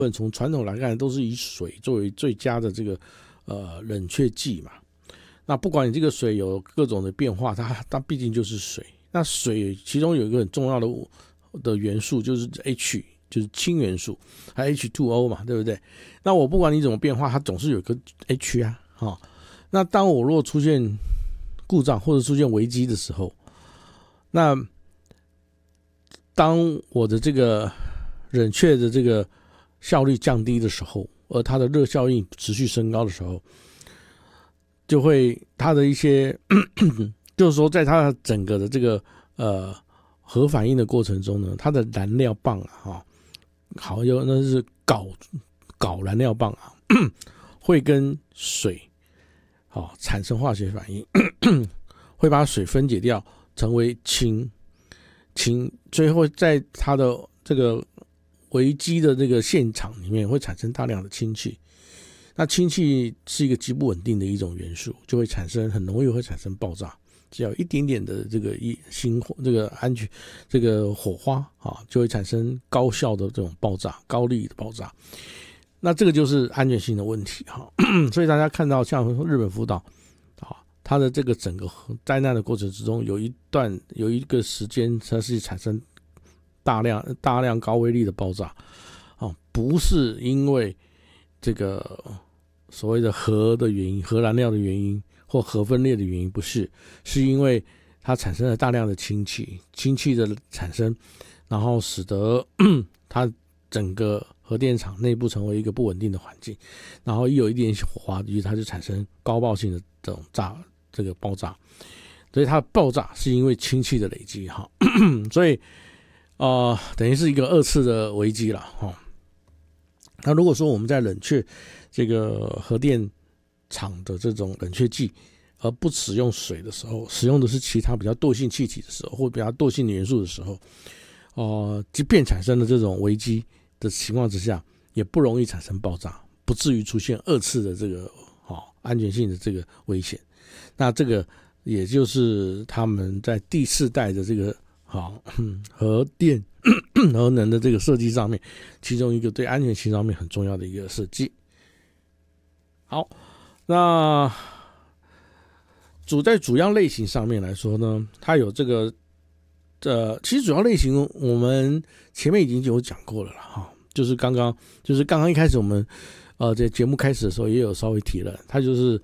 从传统来看都是以水作为最佳的这个冷却剂嘛。那不管你这个水有各种的变化，它毕竟就是水。那水其中有一个很重要的元素就是 H， 就是氢元素，还有 H2O 嘛，对不对？那我不管你怎么变化，它总是有一个 H 啊。那当我如果出现故障或者出现危机的时候，那当我的这个冷却的这个效率降低的时候，而它的热效应持续升高的时候，就会它的一些就是说在它整个的这个核反应的过程中呢，它的燃料棒啊，好有那是镐燃料棒啊，会跟水产生化学反应，会把水分解掉，成为氢，最后在它的这个危机的这个现场里面会产生大量的氢气。那氢气是一个极不稳定的一种元素，就会很容易会产生爆炸。只要一点点的这个安全这个火花就会产生高效的这种爆炸，高力的爆炸。那这个就是安全性的问题所以大家看到像日本福岛它的这个整个灾难的过程之中，有一个时间它是产生大量高威力的爆炸不是因为这个所谓的核的原因、核燃料的原因或核分裂的原因，不是，是因为它产生了大量的氢气的产生，然后使得它整个核电厂内部成为一个不稳定的环境，然后一有一点火花，于是它就产生高爆性的这个爆炸，所以它的爆炸是因为氢气的累积所以等于是一个二次的危机了那如果说我们在冷却这个核电厂的这种冷却剂，而不使用水的时候，使用的是其他比较惰性气体的时候，或比较惰性的元素的时候，即便产生了这种危机的情况之下，也不容易产生爆炸，不至于出现二次的这个安全性的这个危险。那这个也就是他们在第4代的这个核电核能的这个设计上面，其中一个对安全性上面很重要的一个设计。好，那在主要类型上面来说呢，它有这个其实主要类型我们前面已经有讲过了啦就是刚刚一开始我们在节目开始的时候也有稍微提了，它就是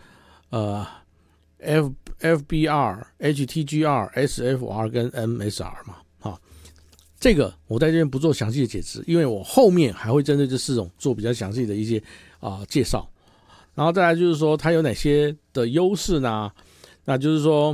FBR、HTGR、SFR 跟 MSR 嘛这个我在这边不做详细的解释，因为我后面还会针对这4种做比较详细的一些介绍。然后再来就是说它有哪些的优势呢？那就是说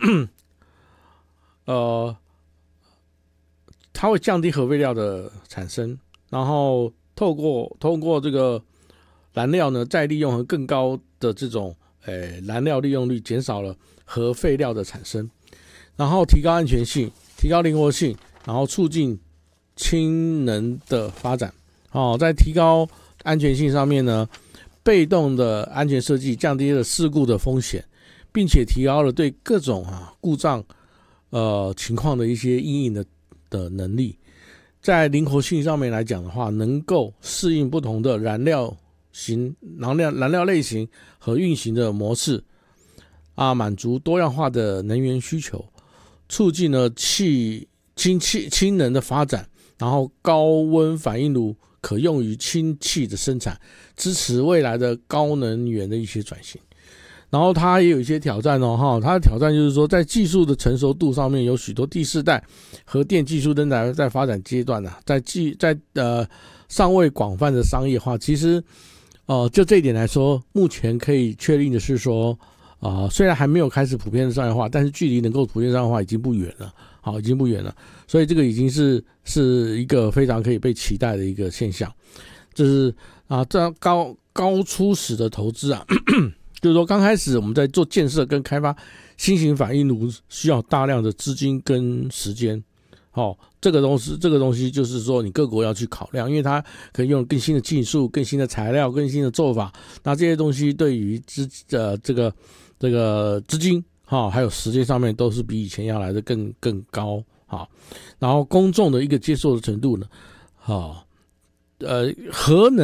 它会降低核废料的产生，然后透过这个燃料呢再利用和更高的这种燃料利用率，减少了核废料的产生，然后提高安全性，提高灵活性，然后促进氢能的发展在提高安全性上面呢，被动的安全设计降低了事故的风险，并且提高了对各种故障情况的一些因应的能力。在灵活性上面来讲的话，能够适应不同的燃料类型和运行的模式满足多样化的能源需求，促进了氢能的发展，然后高温反应炉可用于氢气的生产，支持未来的高能源的一些转型。然后它也有一些挑战它的挑战就是说，在技术的成熟度上面，有许多第4代核电技术仍然在发展阶段在尚未广泛的商业化。其实就这一点来说，目前可以确定的是说虽然还没有开始普遍的商业化，但是距离能够普遍商业化已经不远了已经不远了。所以这个已经是一个非常可以被期待的一个现象。就是这样高初始的投资就是说刚开始我们在做建设跟开发新型反应炉需要大量的资金跟时间这个东西就是说你各国要去考量，因为它可以用更新的技术、更新的材料、更新的做法，那这些东西对于这个资金还有时间上面都是比以前要来的更高然后公众的一个接受的程度呢核能